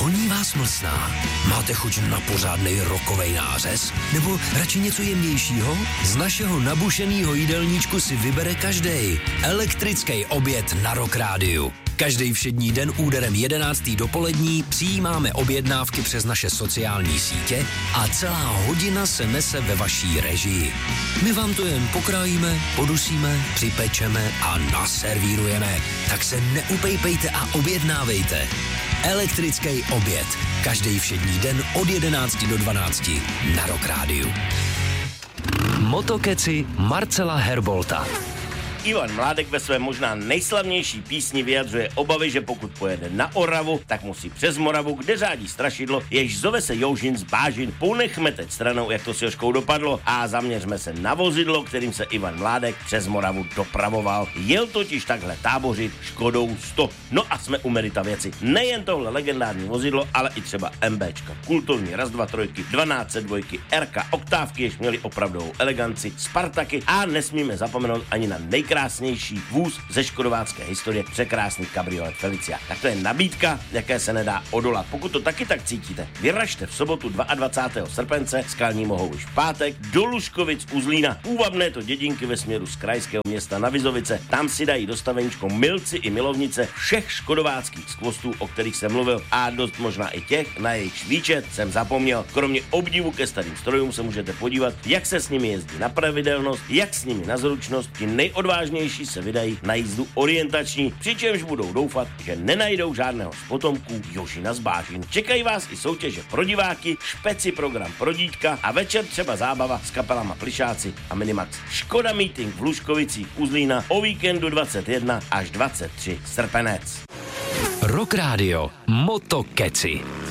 Honí vás mlsná? Máte chuť na pořádnej rokovej nářez? Nebo radši něco jemnějšího? Z našeho nabušenýho jídelníčku si vybere každej. Elektrický oběd na Rock Rádiu. Každý všední den úderem 11. dopolední přijímáme objednávky přes naše sociální sítě a celá hodina se nese ve vaší režii. My vám to jen pokrájíme, podusíme, připečeme a naservírujeme. Tak se neupejpejte a objednávejte. Elektrický oběd. Každý všední den od 11 do 12 na Rock Rádiu. Motokeci Marcela Herbolta. Ivan Mládek ve své možná nejslavnější písni vyjadřuje obavy, že pokud pojede na Oravu, tak musí přes Moravu, kde řádí strašidlo, jež zove se Joužin z Bážin. Ponechme teď stranou, jak to s Jožkou dopadlo a zaměřme se na vozidlo, kterým se Ivan Mládek přes Moravu dopravoval. Jel totiž takhle tábořit Škodou 100. No a jsme u merita věci. Nejen tohle legendární vozidlo, ale i třeba MBčka, kultovní Raz 2 3, 1202, RK, Oktávky, jež měli opravdovou eleganci, Spartaky a nesmíme zapomenout ani na nejkrásnější vůz ze škodovácké historie, překrásný kabriolet Felicia. Tak to je nabídka, jaké se nedá odolat. Pokud to taky tak cítíte, vyražte v sobotu 22. srpence, Skalní mohou už v pátek, do Lužkovic u Zlína. Půvabné to dědinky ve směru z krajského města na Vizovice. Tam si dají dostaveníčko milci i milovnice všech škodováckých skvostů, o kterých jsem mluvil, a dost možná i těch, na jejich výčet jsem zapomněl. Kromě obdivu ke starým strojům se můžete podívat, jak se s nimi jezdí na pravidelnost, jak s nimi na zručnost, ti nejodvážnější se vydají na jízdu orientační, přičemž budou doufat, že nenajdou žádného z potomků Jožina z Bážin. Čekají vás i soutěže pro diváky, špeci program pro dítka a večer třeba zábava s kapelama Plišáci a Minimax. Škoda Meeting v Lužkovicích u Zlína o víkendu 21 až 23 srpenec. Rock Radio Motokeci.